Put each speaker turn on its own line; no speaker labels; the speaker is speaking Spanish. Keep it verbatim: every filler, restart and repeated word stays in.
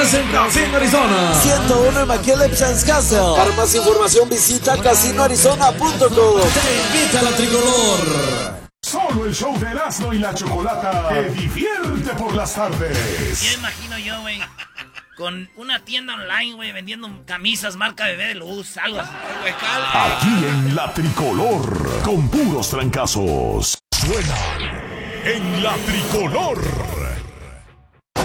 En Casino Arizona
ciento uno en McKinley, Castle. Para más información visita casino arizona punto com.
te invita a la tricolor.
Solo el show de Erasmo y la Chocolata te divierte por las tardes.
Yo imagino yo, güey, con una tienda online, güey, vendiendo camisas marca Bebé de Luz, algo así.
Aquí en la Tricolor, con puros trancazos. Suena en la Tricolor.